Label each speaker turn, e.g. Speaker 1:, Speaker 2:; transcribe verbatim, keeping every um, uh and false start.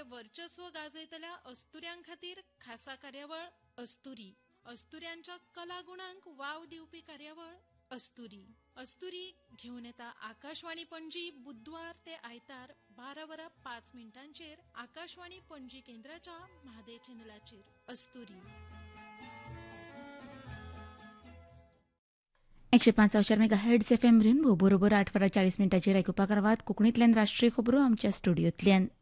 Speaker 1: वर्चस्व गाजयतल्या अस्तुऱ्यां खातीर खासा कार्यावळ अस्तुरी. अस्तुऱ्यांच्या कलागुणांक वाव दिवपी कार्यावळ अस्तुरी. अस्तुरी घेऊन येता आकाशवाणी पणजी बुधवार ते आयतार बारा वरां पाच मिनिटांचेर आकाशवाणी पणजी केंद्राच्या म्हादे चॅनलाचेर. अस्तुरी
Speaker 2: एकशे पाच Avchar mega heads F M rainbow बरोबर आठ वरां चाळीस मिनटांचेर आयकुपाक रावात कोंकणींतल्यान राष्ट्रीय खबरो आमच्या स्टुडियोंतल्यान.